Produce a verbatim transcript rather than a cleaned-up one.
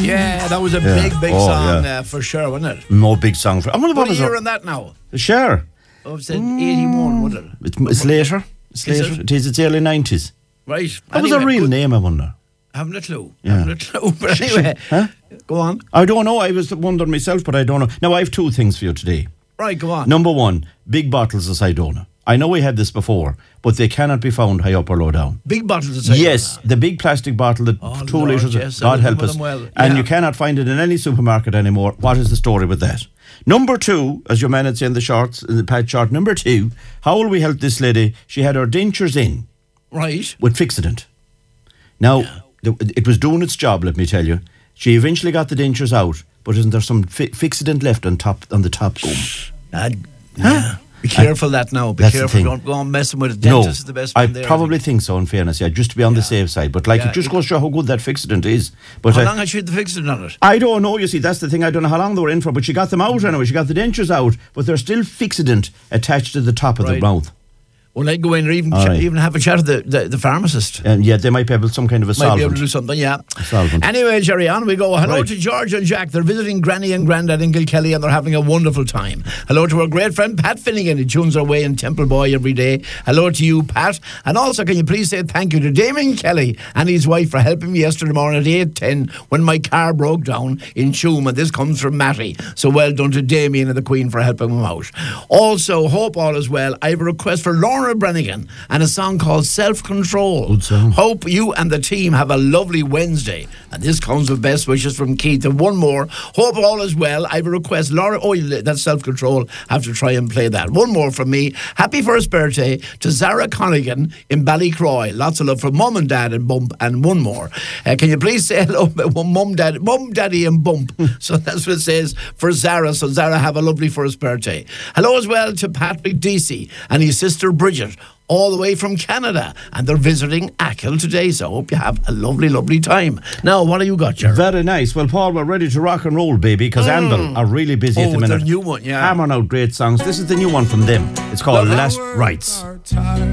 Yeah, that was a Yeah. big, big Oh, song yeah. uh, for sure, wasn't it? No big song for. I wonder What what was year it? on that now? Share. Oh, it said eighty-one, would it? It's, it's later. It's Is later. it? It is. It's early nineties. Right. What was a Anyway, real good- name? I wonder. Haven't a clue. Yeah. Haven't a clue. But anyway, Huh? go on. I don't know. I was wondering myself, but I don't know. Now I have two things for you today. Right, go on. Number one, big bottles of Sidona. I know we had this before, but they cannot be found high up or low down. Big bottles of cider. Yes, the big plastic bottle, the Oh, two Lord, litres, yes, I God help remember us. them well. And Yeah. you cannot find it in any supermarket anymore. What is the story with that? Number two, as your man had said in the shorts, in the pad chart, number two, how will we help this lady? She had her dentures in Right. with Fixodent. Now, the, it was doing its job, let me tell you. She eventually got the dentures out, but isn't there some fi- Fixodent left on top on the top gum? Uh, yeah. Be careful that now. Be That's the careful. thing. Don't go on messing with it. No, Dentist is the best I one there. probably think so, in fairness, yeah, just to be on the safe side. But like, Yeah, it just it- goes to show how good that Fixodent is. But How uh, long has she had the fixing on it? I don't know, you see, that's the thing. I don't know how long they were in for, but she got them out anyway. She got the dentures out, but there's still Fixodent attached to the top of Right. the mouth. Well, I'd go in or even, All ch- right. even have a chat with the, the, the pharmacist. And yeah, they might be able some kind of a Might be able solvent. to do something, yeah. Solvent. Anyway, Jerry, on we go. Hello Right. to George and Jack. They're visiting Granny and Grandad in Kilkelly and they're having a wonderful time. Hello to our great friend Pat Finnegan, who tunes our way in Temple Boy every day. Hello to you, Pat. And also, can you please say thank you to Damien Kelly and his wife for helping me yesterday morning at eight ten when my car broke down in Tuam. And this comes from Matty. So well done to Damien and the Queen for helping him out. Also, hope all is well. I have a request for Laura Brennigan and a song called Self-Control. Good song. Hope you and the team have a lovely Wednesday. And this comes with best wishes from Keith. And one more. Hope all is well. I have a request. Laura, oh, that's Self-Control. I have to try and play that. One more from me. Happy first birthday to Zara Connigan in Ballycroy. Lots of love from Mum and Dad and Bump. And one more. Uh, can you please say hello, Mum, Dad, Mum, Daddy and Bump? So that's what it says for Zara. So Zara, have a lovely first birthday. Hello as well to Patrick Deasy and his sister Bridget, all the way from Canada, and they're visiting Achill today, so I hope you have a lovely, lovely time. Now, what have you got, Jerry? Very nice. Well, Paul, we're ready to rock and roll, baby, because Anvil are really busy Oh, at the their minute. new one, yeah. Hammering out great songs. This is the new one from them. It's called Last Rites. Are tired.